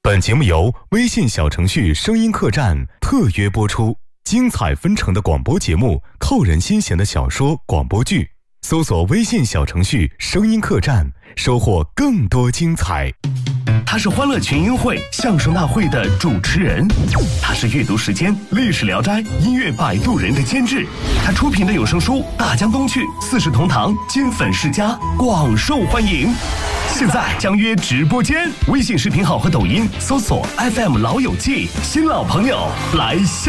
本节目由微信小程序声音客栈特约播出，精彩纷呈的广播节目，扣人心弦的小说广播剧，搜索微信小程序声音客栈，收获更多精彩。 他是欢乐群英会相声大会的主持人，他是阅读时间历史聊斋音乐摆渡人的监制，他出品的有声书《大江东去》四世同堂金粉世家广受欢迎。现在将约直播间，微信视频号和抖音搜索 FM 老友记，新老朋友来